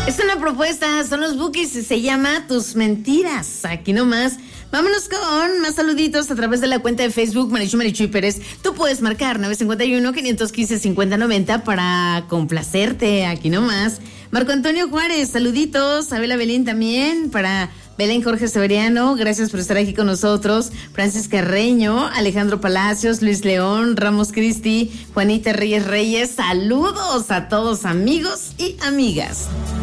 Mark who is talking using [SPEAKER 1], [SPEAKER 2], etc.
[SPEAKER 1] Es una propuesta, son los Bukis y se llama Tus Mentiras. Aquí nomás. Vámonos con más saluditos a través de la cuenta de Facebook Marichuy Pérez. Tú puedes marcar 951-515-5090 para complacerte. Aquí nomás. Marco Antonio Juárez, saluditos. Abela Belín también. Para Belén Jorge Severiano, gracias por estar aquí con nosotros. Francis Carreño, Alejandro Palacios, Luis León, Ramos Cristi, Juanita Reyes, saludos a todos amigos y amigas.